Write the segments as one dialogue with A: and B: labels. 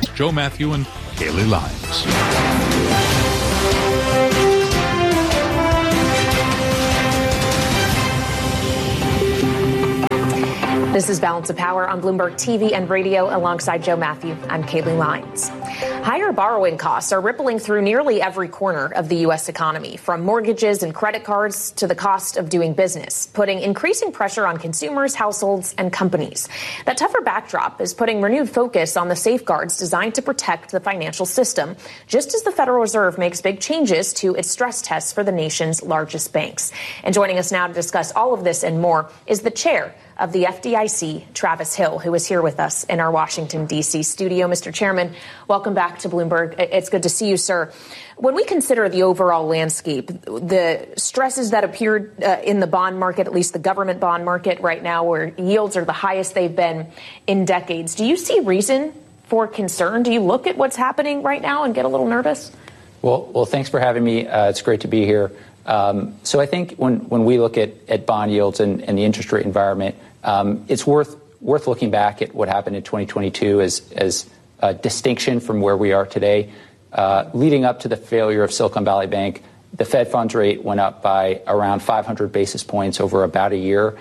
A: Joe Matthew and Kaylee Lyons.
B: This is Balance of Power on Bloomberg TV and radio alongside Joe Matthew. I'm Kaylee Lyons. Higher borrowing costs are rippling through nearly every corner of the U.S. economy, from mortgages and credit cards to the cost of doing business, putting increasing pressure on consumers, households, and companies. That tougher backdrop is putting renewed focus on the safeguards designed to protect the financial system, just as the Federal Reserve makes big changes to its stress tests for the nation's largest banks. And joining us now to discuss all of this and more is the chair of the FDIC, Travis Hill, who is here with us in our Washington, D.C. studio. Mr. Chairman, welcome back to Bloomberg. It's good to see you, sir. When we consider the overall landscape, the stresses that appeared in the bond market, at least the government bond market right now, where yields are the highest they've been in decades, do you see reason for concern? Do you look at what's happening right now and get a little nervous? Well,
C: thanks for having me. It's great to be here. So I think when we look at bond yields and the interest rate environment, it's worth looking back at what happened in 2022 as a distinction from where we are today. Leading up to the failure of Silicon Valley Bank, the Fed funds rate went up by around 500 basis points over about a year.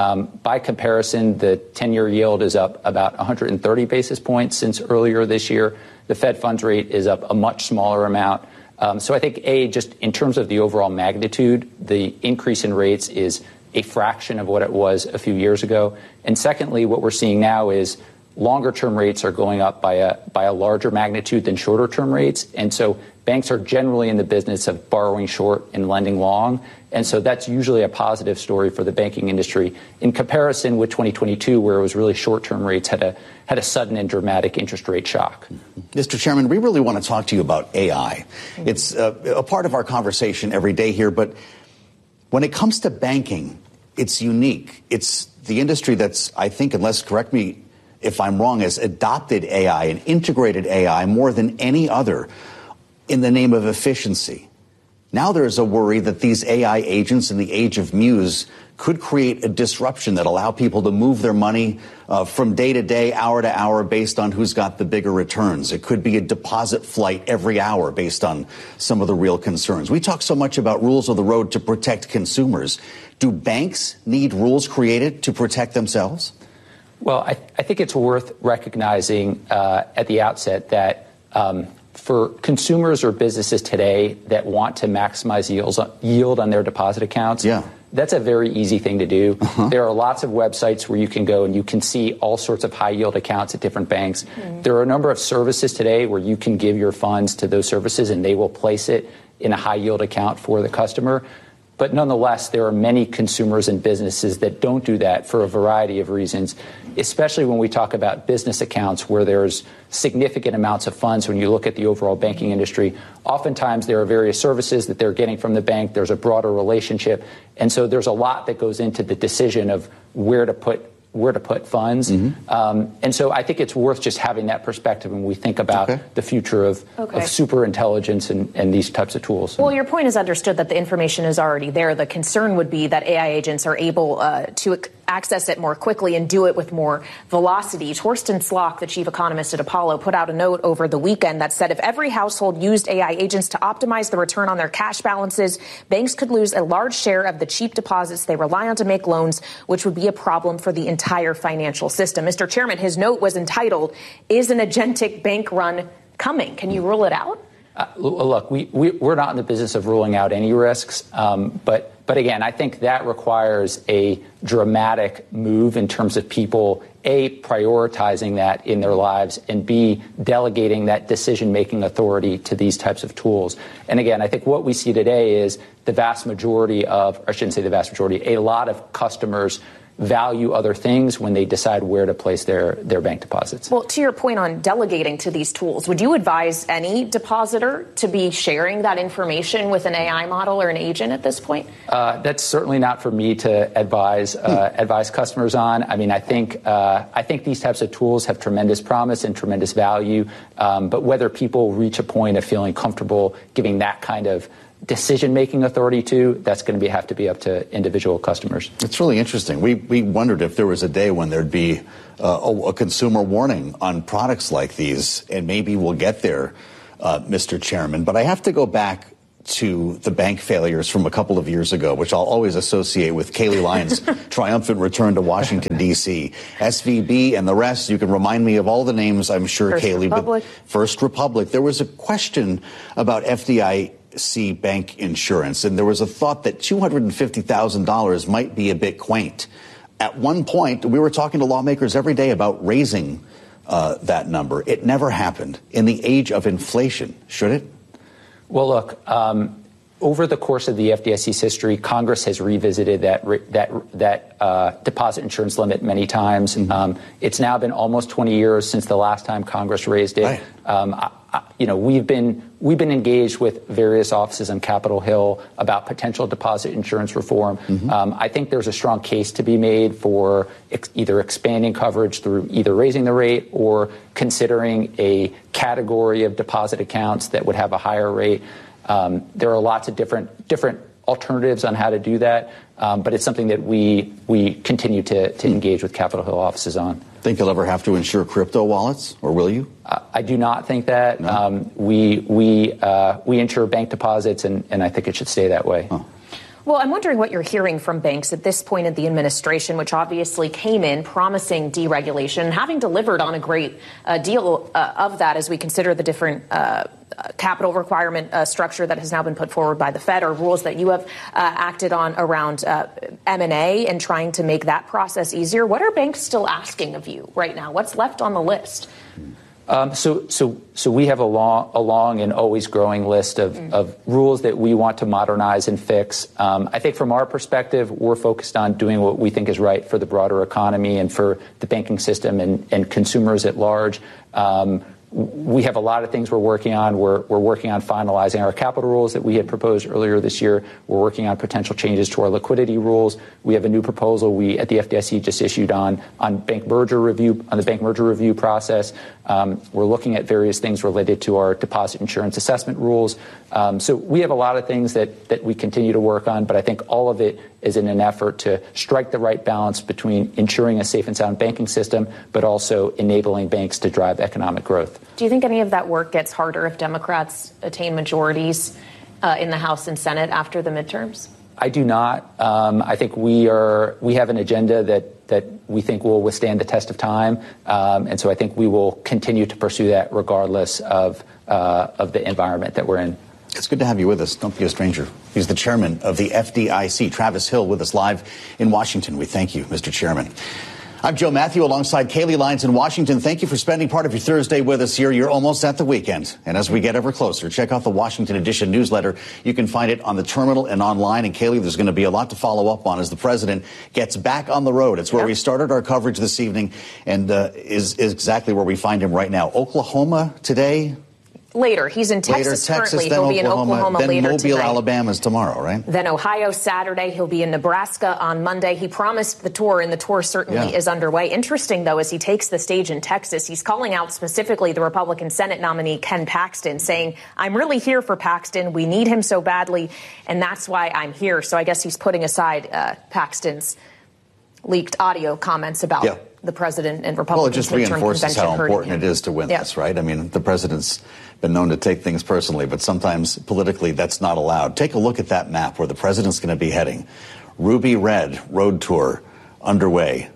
C: By comparison, the 10-year yield is up about 130 basis points since earlier this year. The Fed funds rate is up a much smaller amount. So I think, just in terms of the overall magnitude, the increase in rates is a fraction of what it was a few years ago. And secondly, what we're seeing now is longer-term rates are going up by a larger magnitude than shorter-term rates. And so banks are generally in the business of borrowing short and lending long. And so that's usually a positive story for the banking industry in comparison with 2022, where it was really short-term rates had a sudden and dramatic interest rate shock.
D: Mr. Chairman, we really want to talk to you about AI. It's a part of our conversation every day here, but when it comes to banking, it's unique. It's the industry that's, I think, unless correct me if I'm wrong, has adopted AI and integrated AI more than any other in the name of efficiency. Now there's a worry that these AI agents in the age of Muse could create a disruption that allow people to move their money from day to day, hour to hour, based on who's got the bigger returns. It could be a deposit flight every hour based on some of the real concerns. We talk so much about rules of the road to protect consumers. Do banks need rules created to protect themselves?
C: Well, I think it's worth recognizing at the outset that for consumers or businesses today that want to maximize yield on their deposit accounts, that's a very easy thing to do. There are lots of websites where you can go and you can see all sorts of high yield accounts at different banks. There are a number of services today where you can give your funds to those services and they will place it in a high yield account for the customer. But nonetheless, there are many consumers and businesses that don't do that for a variety of reasons, especially when we talk about business accounts where there's significant amounts of funds. When you look at the overall banking industry, oftentimes there are various services that they're getting from the bank. There's a broader relationship. And so there's a lot that goes into the decision of where to put funds. And so I think it's worth just having that perspective when we think about the future of super intelligence and these types of tools.
B: Well, your point is understood that the information is already there. The concern would be that AI agents are able to access it more quickly and do it with more velocity. Torsten Slok, the chief economist at Apollo, put out a note over the weekend that said if every household used AI agents to optimize the return on their cash balances, banks could lose a large share of the cheap deposits they rely on to make loans, which would be a problem for the entire financial system. Mr. Chairman, his note was entitled, "Is an agentic bank run coming?" Can you rule it out?
C: Look, we're not in the business of ruling out any risks, but again, I think that requires a dramatic move in terms of people, A, prioritizing that in their lives, and B, delegating that decision-making authority to these types of tools. And again, I think what we see today is the vast majority of, or I shouldn't say the vast majority, a lot of customers value other things when they decide where to place their bank deposits.
B: Well, to your point on delegating to these tools, would you advise any depositor to be sharing that information with an AI model or an agent at this point?
C: That's certainly not for me to advise customers on. I mean, I think these types of tools have tremendous promise and tremendous value, but whether people reach a point of feeling comfortable giving that kind of decision-making authority to, that's going to have to be up to individual customers.
D: It's really interesting. We wondered if there was a day when there'd be a consumer warning on products like these, and maybe we'll get there, Mr. Chairman. But I have to go back to the bank failures from a couple of years ago, which I'll always associate with Kayleigh Lyons' triumphant return to Washington, D.C. SVB and the rest. You can remind me of all the names, I'm sure, Kayleigh. But First Republic. There was a question about FDIC bank insurance, and there was a thought that $250,000 might be a bit quaint. At one point, we were talking to lawmakers every day about raising that number. It never happened. In the age of inflation, should it?
C: Well, look, over the course of the FDIC's history, Congress has revisited that deposit insurance limit many times. Mm-hmm. It's now been almost 20 years since the last time Congress raised it. Right. We've been engaged with various offices on Capitol Hill about potential deposit insurance reform. Mm-hmm. I think there's a strong case to be made for either expanding coverage through either raising the rate or considering a category of deposit accounts that would have a higher rate. There are lots of different alternatives on how to do that, but it's something that we continue to engage with Capitol Hill offices on.
D: Think you'll ever have to insure crypto wallets, or will you?
C: I do not think that. No? We insure bank deposits, and I think it should stay that way.
D: Oh.
B: Well, I'm wondering what you're hearing from banks at this point in the administration, which obviously came in promising deregulation, having delivered on a great deal of that as we consider the different capital requirement structure that has now been put forward by the Fed, or rules that you have acted on around M&A and trying to make that process easier. What are banks still asking of you right now? What's left on the list?
C: So we have a long and always growing list of rules that we want to modernize and fix. I think from our perspective, we're focused on doing what we think is right for the broader economy and for the banking system and consumers at large. We have a lot of things we're working on. We're working on finalizing our capital rules that we had proposed earlier this year. We're working on potential changes to our liquidity rules. We have a new proposal we at the FDIC just issued on the bank merger review process. We're looking at various things related to our deposit insurance assessment rules. So we have a lot of things that we continue to work on, but I think all of it is in an effort to strike the right balance between ensuring a safe and sound banking system, but also enabling banks to drive economic growth.
B: Do you think any of that work gets harder if Democrats attain majorities in the House and Senate after the midterms?
C: I do not. I think we have an agenda that we think will withstand the test of time, and so I think we will continue to pursue that regardless of the environment that we're in.
D: It's good to have you with us. Don't be a stranger. He's the chairman of the FDIC, Travis Hill, with us live in Washington. We thank you, Mr. Chairman. I'm Joe Matthew alongside Kayleigh Lyons in Washington. Thank you for spending part of your Thursday with us here. You're almost at the weekend. And as we get ever closer, check out the Washington Edition newsletter. You can find it on the terminal and online. And Kayleigh, there's going to be a lot to follow up on as the president gets back on the road. It's where we started our coverage this evening and is exactly where we find him right now. Oklahoma today.
B: Later. He's in Texas currently. He'll be in Oklahoma later tonight.
D: Then Mobile, Alabama's tomorrow, right?
B: Then Ohio Saturday. He'll be in Nebraska on Monday. He promised the tour, and the tour certainly is underway. Interesting, though, as he takes the stage in Texas, he's calling out specifically the Republican Senate nominee, Ken Paxton, saying, I'm really here for Paxton. We need him so badly, and that's why I'm here. So I guess he's putting aside Paxton's leaked audio comments about the president and Republican.
D: Well, it just reinforces how important it is to win this, right? I mean, the president's been known to take things personally, but sometimes politically that's not allowed. Take a look at that map where the president's going to be heading. Ruby Red road tour underway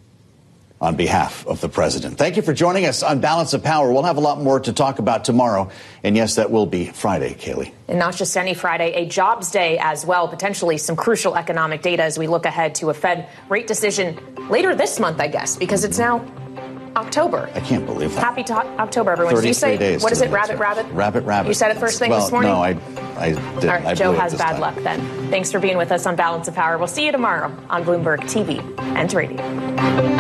D: on behalf of the president. Thank you for joining us on Balance of Power. We'll have a lot more to talk about tomorrow. And yes, that will be Friday, Kayleigh.
B: And not just any Friday, a jobs day as well, potentially some crucial economic data as we look ahead to a Fed rate decision later this month, I guess, because it's now October.
D: I can't believe that.
B: Happy October, everyone. Did you say,
D: days
B: what is it, rabbit?
D: Rabbit.
B: You said it first thing this morning?
D: No, I didn't.
B: All right, Joe has bad luck then. Thanks for being with us on Balance of Power. We'll see you tomorrow on Bloomberg TV and radio.